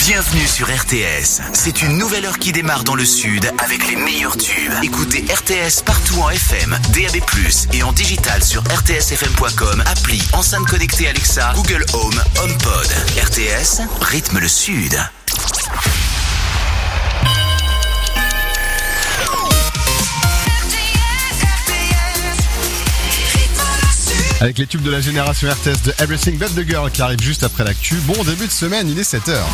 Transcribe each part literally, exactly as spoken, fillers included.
Bienvenue sur R T S. C'est une nouvelle heure qui démarre dans le sud avec les meilleurs tubes. Écoutez R T S partout en F M, D A B plus, et en digital sur r t s f m point com, appli, enceinte connectée Alexa, Google Home, HomePod. R T S, rythme le sud. Avec les tubes de la génération R T S de Everything But The Girl qui arrive juste après l'actu. Bon début de semaine, il est sept heures.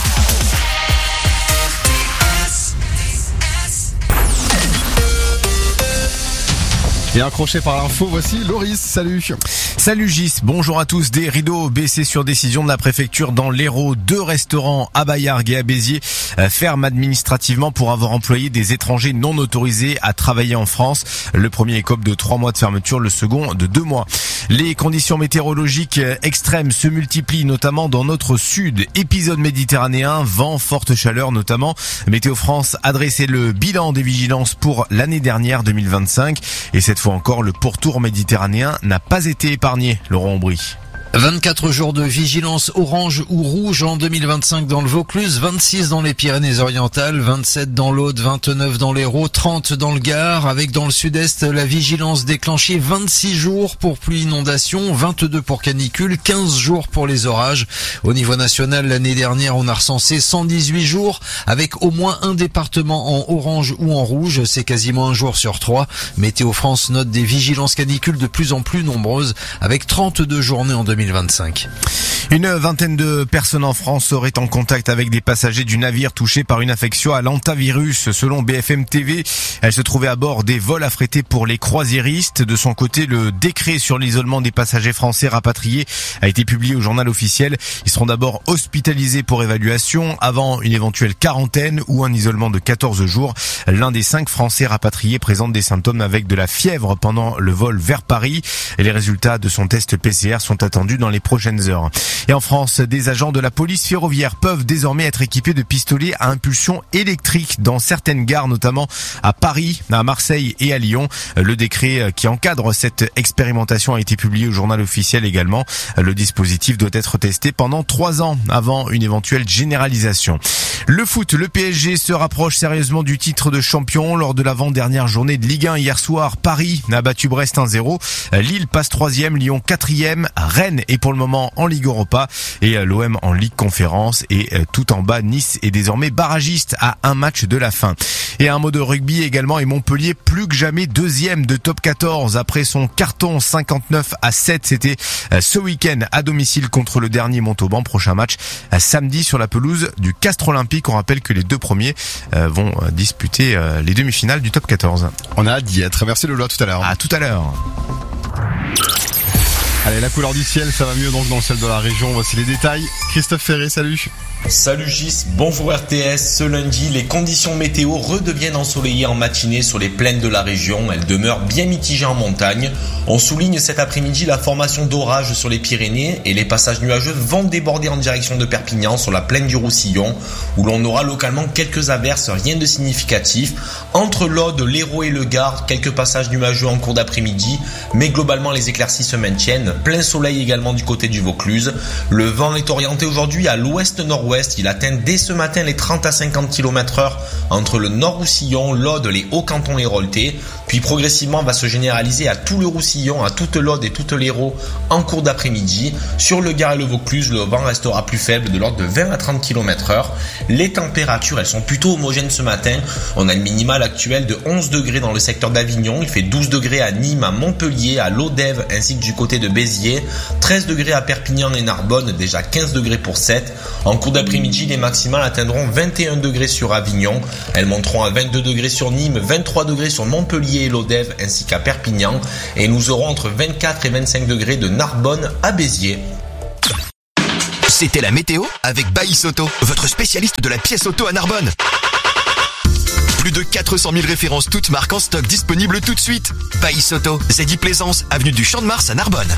Et accroché par l'info, voici Loris, salut. Salut Gis, bonjour à tous. Des rideaux baissés sur décision de la préfecture dans l'Hérault. Deux restaurants à Baillargues et à Béziers ferment administrativement pour avoir employé des étrangers non autorisés à travailler en France. Le premier écope de trois mois de fermeture, le second de deux mois. Les conditions météorologiques extrêmes se multiplient, notamment dans notre sud. Épisode méditerranéen, vent, forte chaleur notamment. Météo France a dressé le bilan des vigilances pour l'année dernière deux mille vingt-cinq. Et cette fois encore, le pourtour méditerranéen n'a pas été épargné. Laurent Aubry. vingt-quatre jours de vigilance orange ou rouge en deux mille vingt-cinq dans le Vaucluse, vingt-six dans les Pyrénées-Orientales, vingt-sept dans l'Aude, vingt-neuf dans l'Hérault, trente dans le Gard, avec dans le sud-est la vigilance déclenchée vingt-six jours pour pluie inondation, vingt-deux pour canicule, quinze jours pour les orages. Au niveau national, l'année dernière, on a recensé cent dix-huit jours avec au moins un département en orange ou en rouge, c'est quasiment un jour sur trois. Météo France note des vigilances canicules de plus en plus nombreuses avec trente-deux journées en deux mille vingt-cinq. Une vingtaine de personnes en France seraient en contact avec des passagers du navire touchés par une infection à l'hantavirus. Selon B F M T V, elles se trouvaient à bord des vols affrétés pour les croisiéristes. De son côté, le décret sur l'isolement des passagers français rapatriés a été publié au journal officiel. Ils seront d'abord hospitalisés pour évaluation avant une éventuelle quarantaine ou un isolement de quatorze jours. L'un des cinq Français rapatriés présente des symptômes avec de la fièvre pendant le vol vers Paris. Et les résultats de son test P C R sont attendus dans les prochaines heures. Et en France, des agents de la police ferroviaire peuvent désormais être équipés de pistolets à impulsion électrique dans certaines gares, notamment à Paris, à Marseille et à Lyon. Le décret qui encadre cette expérimentation a été publié au journal officiel également. Le dispositif doit être testé pendant trois ans avant une éventuelle généralisation. Le foot, le P S G se rapproche sérieusement du titre de champion lors de l'avant-dernière journée de Ligue un hier soir. Paris a battu Brest un zéro. Lille passe troisième, Lyon quatrième. Rennes est pour le moment en Ligue Europa et l'O M en Ligue Conférence, et tout en bas, Nice est désormais barragiste à un match de la fin. Et un mot de rugby également, et Montpellier plus que jamais deuxième de top quatorze après son carton cinquante-neuf à sept. C'était ce week-end à domicile contre le dernier Montauban. Prochain match samedi sur la pelouse du Castres Olympique. On rappelle que les deux premiers vont disputer les demi-finales du top quatorze. On a hâte d'y être. Merci Lolo, à tout à l'heure. À tout à l'heure. Allez, la couleur du ciel, ça va mieux donc dans le ciel de la région. Voici les détails. Christophe Ferré, salut. Salut Gis, bonjour R T S. Ce lundi, les conditions météo redeviennent ensoleillées en matinée sur les plaines de la région. Elles demeurent bien mitigées en montagne. On souligne cet après-midi la formation d'orages sur les Pyrénées et les passages nuageux vont déborder en direction de Perpignan sur la plaine du Roussillon, où l'on aura localement quelques averses, rien de significatif. Entre l'Aude, l'Hérault et le Gard, quelques passages nuageux en cours d'après-midi, mais globalement les éclaircies se maintiennent. Plein soleil également du côté du Vaucluse. Le vent est orienté aujourd'hui à l'ouest-nord-ouest. Il atteint dès ce matin les trente à cinquante kilomètres heure entre le Nord-Roussillon, l'Aude, les Hauts-Cantons héroltais, puis progressivement va se généraliser à tout le Roussillon, à toute l'Aude et toute l'Hérault en cours d'après-midi. Sur le Gard et le Vaucluse, le vent restera plus faible, de l'ordre de vingt à trente kilomètres heure. Les températures, elles sont plutôt homogènes ce matin. On a une minimale actuelle de onze degrés dans le secteur d'Avignon, il fait douze degrés à Nîmes, à Montpellier, à Lodève ainsi que du côté de Béziers, treize degrés à Perpignan et Narbonne, déjà quinze degrés pour Sète. En cours d'après-midi, les maximales atteindront vingt et un degrés sur Avignon. Elles monteront à vingt-deux degrés sur Nîmes, vingt-trois degrés sur Montpellier et Lodève ainsi qu'à Perpignan. Et nous aurons entre vingt-quatre et vingt-cinq degrés de Narbonne à Béziers. C'était la météo avec Baïs Auto, votre spécialiste de la pièce auto à Narbonne. Plus de quatre cent mille références toutes marques en stock disponibles tout de suite. Baïs Auto, Zeddy Plaisance, avenue du Champ de Mars à Narbonne.